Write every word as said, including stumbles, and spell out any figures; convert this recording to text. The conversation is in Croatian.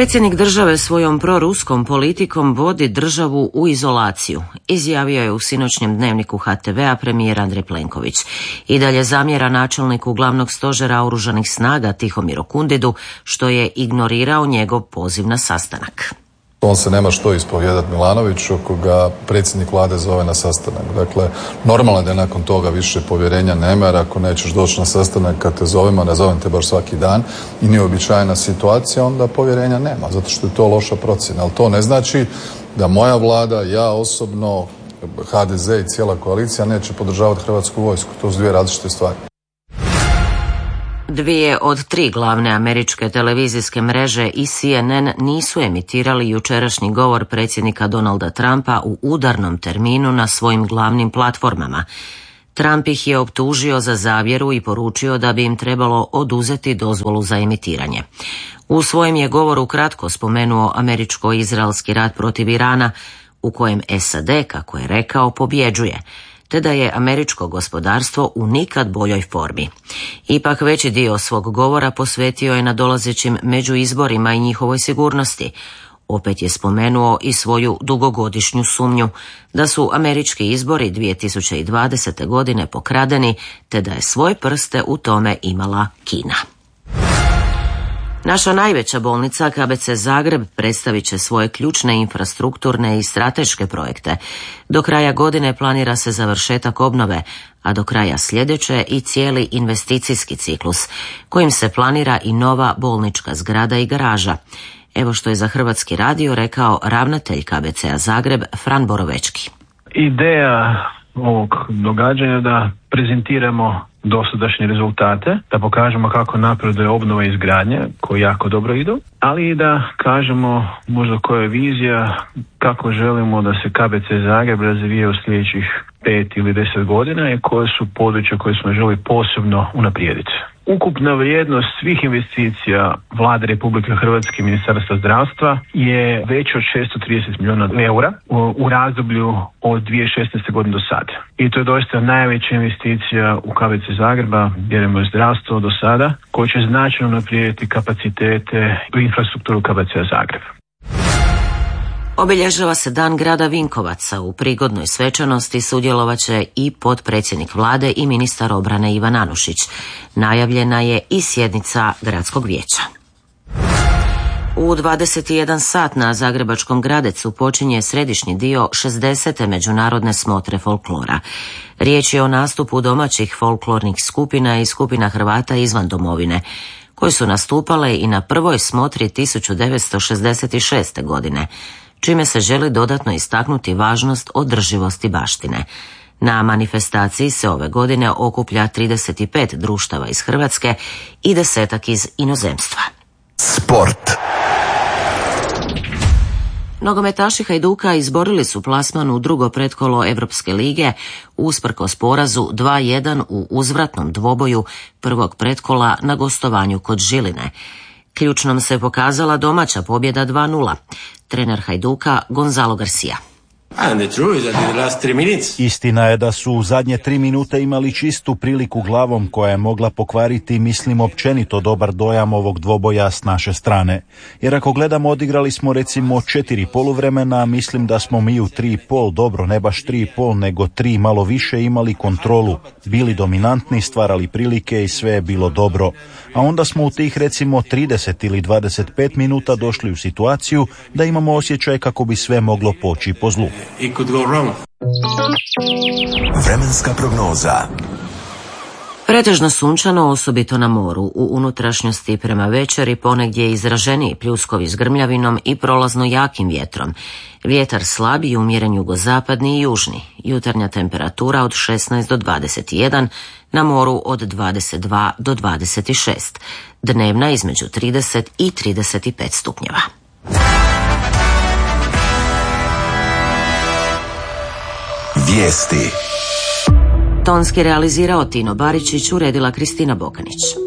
Predsjednik države svojom proruskom politikom vodi državu u izolaciju, izjavio je u sinoćnjem dnevniku ha te vea premijer Andrej Plenković. I dalje zamjera načelniku glavnog stožera oružanih snaga Tihomiru Kundidu što je ignorirao njegov poziv na sastanak. On se nema što ispovjedati Milanoviću ako ga predsjednik vlade zove na sastanak. Dakle, normalno je da nakon toga više povjerenja nema, jer ako nećeš doći na sastanak kad te zovemo, ne zovem te baš svaki dan i nije uobičajena situacija, onda povjerenja nema, zato što je to loša procjena. Ali to ne znači da moja vlada, ja osobno, ha de ze i cijela koalicija neće podržavati Hrvatsku vojsku. To su dvije različite stvari. Dvije od tri glavne američke televizijske mreže i C N N nisu emitirali jučerašnji govor predsjednika Donalda Trumpa u udarnom terminu na svojim glavnim platformama. Trump ih je optužio za zavjeru i poručio da bi im trebalo oduzeti dozvolu za emitiranje. U svojem je govoru kratko spomenuo američko-izraelski rat protiv Irana, u kojem es a de, kako je rekao, pobjeđuje, te da je američko gospodarstvo u nikad boljoj formi. Ipak veći dio svog govora posvetio je nadolazećim međuizborima i njihovoj sigurnosti. Opet je spomenuo i svoju dugogodišnju sumnju da su američki izbori dvije tisuće dvadesete. godine pokradeni, te da je svoje prste u tome imala Kina. Naša najveća bolnica ka be ce Zagreb predstavit će svoje ključne infrastrukturne i strateške projekte. Do kraja godine planira se završetak obnove, a do kraja sljedeće i cijeli investicijski ciklus, kojim se planira i nova bolnička zgrada i garaža. Evo što je za Hrvatski radio rekao ravnatelj ka be ce Zagreb Fran Borovečki. Ideja ovog događanja da prezentiramo dosadašnje rezultate, da pokažemo kako napreduje obnova i izgradnja koji jako dobro idu, ali i da kažemo možda koja je vizija kako želimo da se ka be ce Zagreb razvije u sljedećih pet ili deset godina i koje su područja koje smo želi posebno unaprijediti. Ukupna vrijednost svih investicija Vlade Republike Hrvatske i Ministarstva zdravstva je veća od šesto trideset milijuna eura u, u razdoblju od dvije tisuće šesnaeste. godine do sada. I to je doista najveća investicija u ka be ce Zagreba, vjerujemo je zdravstvo do sada, koje će značajno unaprijediti kapacitete i infrastrukturu ka be ce Zagreb. Obilježava se Dan grada Vinkovaca. U prigodnoj svečanosti sudjelovat će i potpredsjednik vlade i ministar obrane Ivan Anušić. Najavljena je i sjednica gradskog vijeća. U dvadeset jedan sat na Zagrebačkom Gradecu počinje središnji dio šezdesete međunarodne smotre folklora. Riječ je o nastupu domaćih folklornih skupina i skupina Hrvata izvan domovine, koje su nastupale i na prvoj smotri tisuću devetsto šezdeset šeste. godine, čime se želi dodatno istaknuti važnost održivosti baštine. Na manifestaciji se ove godine okuplja trideset pet društava iz Hrvatske i desetak iz inozemstva. Sport. Nogometaši Hajduka izborili su plasman u drugo pretkolo Europske lige usprkos porazu dva jedan u uzvratnom dvoboju prvog pretkola na gostovanju kod Žiline. Ključnom se pokazala domaća pobjeda dva nula. Trener Hajduka Gonzalo Garcia. Istina je da su u zadnje tri minute imali čistu priliku glavom koja je mogla pokvariti, mislim, općenito dobar dojam ovog dvoboja s naše strane. Jer ako gledamo, odigrali smo recimo četiri poluvremena, mislim da smo mi u tri i pol, dobro, ne baš tri i pol, nego tri malo više imali kontrolu, bili dominantni, stvarali prilike i sve je bilo dobro. A onda smo u tih recimo trideset ili dvadeset pet minuta došli u situaciju da imamo osjećaj kako bi sve moglo poći po zlu. Vremenska prognoza. Pretežno sunčano, osobito na moru. U unutrašnjosti prema večeri ponegdje izraženiji pljuskovi s grmljavinom i prolazno jakim vjetrom. Vjetar slab i umjeren jugozapadni i južni. Jutarnja temperatura od šesnaest do dvadeset jedan, na moru od dvadeset dva do dvadeset šest. Dnevna između trideset i trideset pet stupnjeva. Vijesti. Tonski realizirao Tino Baričić, uredila Kristina Bokanić.